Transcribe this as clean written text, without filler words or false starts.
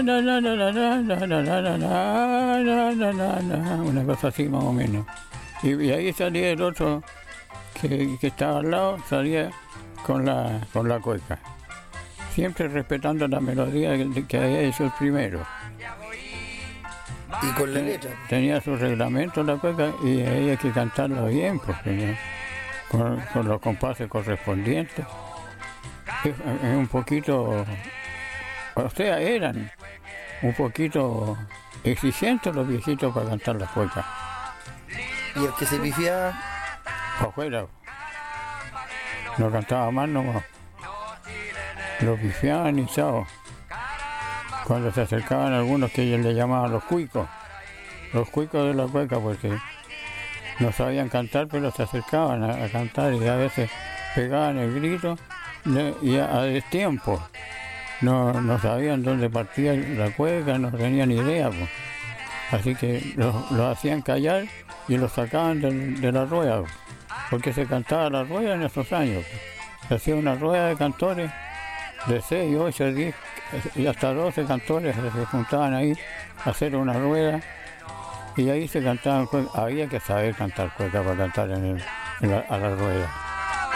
una cosa así más o menos. Y ahí salía el otro que estaba al lado, salía con la cueca, siempre respetando la melodía que había hecho el primero. Y con la letra. Tenía su reglamento la cueca y había que cantarlo bien, porque con los compases correspondientes. Es un poquito, o sea, eran un poquito exigentes los viejitos para cantar la cueca. Y el que se pifiaba, Afuera, no cantaba más nomás. Lo pifiaban y chao. Cuando se acercaban algunos que ellos le llamaban los cuicos de la cueca, porque no sabían cantar, pero se acercaban a cantar y a veces pegaban el grito y a destiempo. No sabían dónde partía la cueca, no tenían idea, pues. Así que los hacían callar y los sacaban de la rueda, pues, porque se cantaba la rueda en esos años, pues. Se hacía una rueda de cantores de 6, 8, 10 y hasta 12 cantores se juntaban ahí a hacer una rueda y ahí se cantaban cuecas. Había que saber cantar cueca para cantar a la rueda.